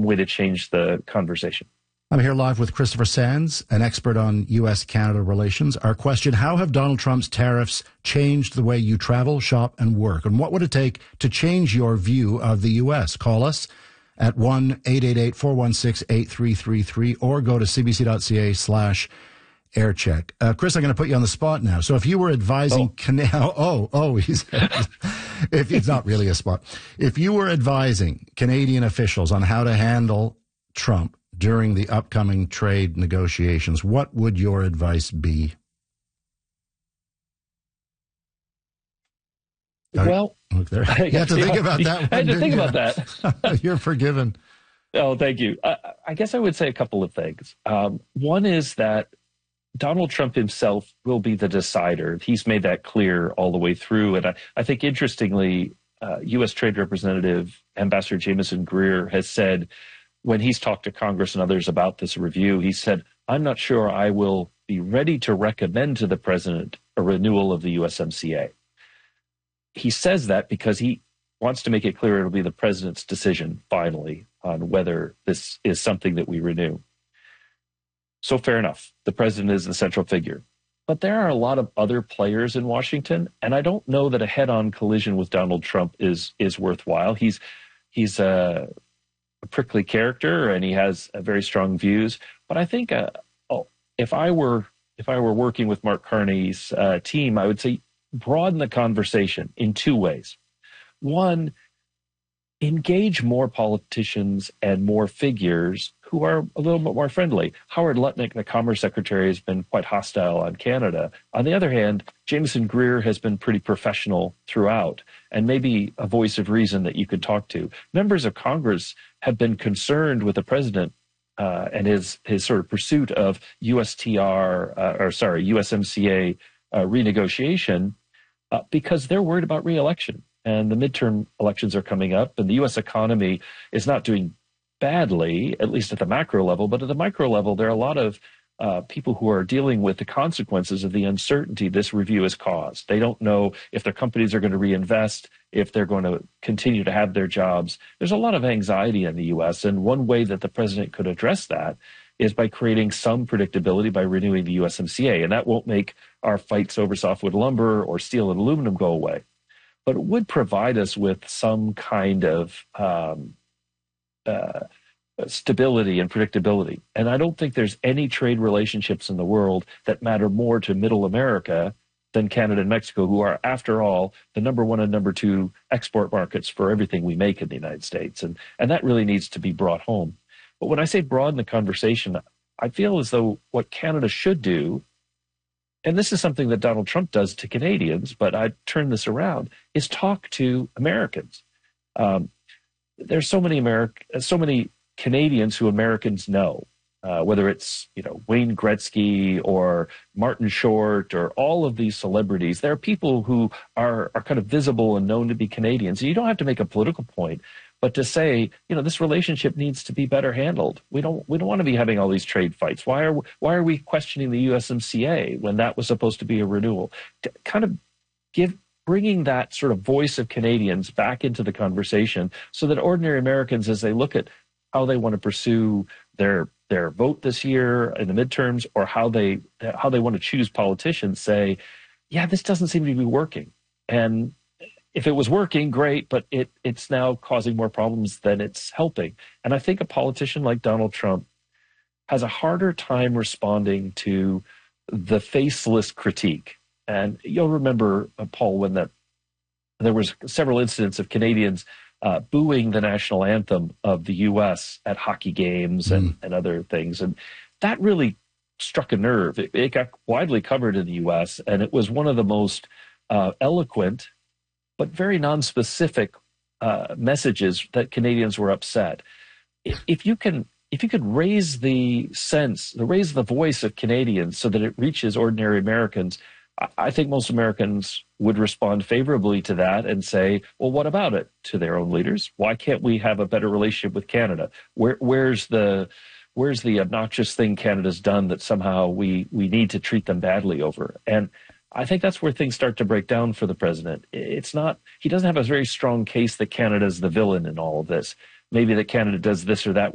way to change the conversation. I'm here live with Christopher Sands, an expert on U.S.-Canada relations. Our question, how have Donald Trump's tariffs changed the way you travel, shop, and work? And what would it take to change your view of the U.S.? Call us at 1-888-416-8333 or go to cbc.ca/aircheck. Chris, I'm going to put you on the spot now. So if you were advising... if it's not really a spot. If you were advising Canadian officials on how to handle Trump during the upcoming trade negotiations, what would your advice be? Well, look there. You have to think about that one. I had to think about that. You're forgiven. Oh, thank you. I guess I would say a couple of things. One is that Donald Trump himself will be the decider. He's made that clear all the way through. And I think, interestingly, U.S. Trade Representative Ambassador Jamieson Greer has said, when he's talked to Congress and others about this review, he said, I'm not sure I will be ready to recommend to the president a renewal of the USMCA. He says that because he wants to make it clear it'll be the president's decision, finally, on whether this is something that we renew. So fair enough. The president is the central figure. But there are a lot of other players in Washington, and I don't know that a head-on collision with Donald Trump is worthwhile. He's a prickly character, and he has very strong views. But I think if I were working with Mark Carney's team, I would say broaden the conversation in two ways. One, engage more politicians and more figures who are a little bit more friendly. Howard Lutnick, the Commerce Secretary, has been quite hostile on Canada. On the other hand, Jamieson Greer has been pretty professional throughout, and maybe a voice of reason that you could talk to. Members of Congress have been concerned with the president and his sort of pursuit of USMCA renegotiation because they're worried about re-election. And the midterm elections are coming up, and the U.S. economy is not doing badly, at least at the macro level. But at the micro level, there are a lot of people who are dealing with the consequences of the uncertainty this review has caused. They don't know if their companies are going to reinvest, if they're going to continue to have their jobs. There's a lot of anxiety in the U.S., and one way that the president could address that is by creating some predictability by renewing the USMCA. And that won't make our fights over softwood lumber or steel and aluminum go away. But it would provide us with some kind of stability and predictability. And I don't think there's any trade relationships in the world that matter more to middle America than Canada and Mexico, who are, after all, the number one and number two export markets for everything we make in the United States. And that really needs to be brought home. But when I say broaden the conversation, I feel as though what Canada should do, and this is something that Donald Trump does to Canadians, but I turn this around, is talk to Americans. There's so many Canadians who Americans know, whether it's Wayne Gretzky or Martin Short or all of these celebrities. There are people who are kind of visible and known to be Canadians. You don't have to make a political point, but to say, this relationship needs to be better handled. We don't want to be having all these trade fights. Why are we questioning the USMCA when that was supposed to be a renewal? To kind of bringing that sort of voice of Canadians back into the conversation so that ordinary Americans, as they look at how they want to pursue their vote this year in the midterms or how they want to choose politicians, say, yeah, this doesn't seem to be working. And if it was working, great, but it's now causing more problems than it's helping. And I think a politician like Donald Trump has a harder time responding to the faceless critique. And you'll remember, Paul, when there was several incidents of Canadians booing the national anthem of the U.S. at hockey games and other things. And that really struck a nerve. It got widely covered in the U.S., and it was one of the most eloquent but very nonspecific messages that Canadians were upset. If you could raise the voice of Canadians so that it reaches ordinary Americans, I think most Americans would respond favorably to that and say, well, what about it, to their own leaders? Why can't we have a better relationship with Canada? Where's the obnoxious thing Canada's done that somehow we need to treat them badly over? And I think that's where things start to break down for the president. He doesn't have a very strong case that Canada's the villain in all of this. Maybe that Canada does this or that